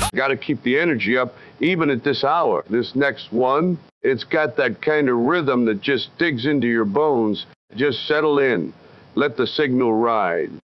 Got to keep the energy up, even at this hour. This next one, it's got that kind of rhythm that just digs into your bones. Just settle in. Let the signal ride.